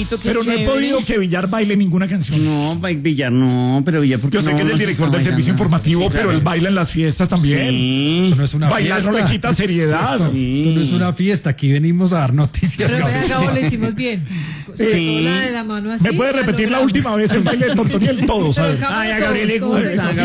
bonito, qué Pero no he chévere. podido que Villar baile ninguna canción. No, Villar no, pero Villar porque Yo sé que es el director del servicio informativo, pero él baila en las fiestas también. Sí. No es una Bailar no le fiesta. quita seriedad. Esto no es una fiesta, aquí venimos a dar noticias. Pero Gabriel. Gabo, lo hicimos bien. Sí. La de la mano así. ¿Me puede repetir la última vez el baile de Tontoniel? Todo, ¿sabes? Ay, a Gabriel le gusta.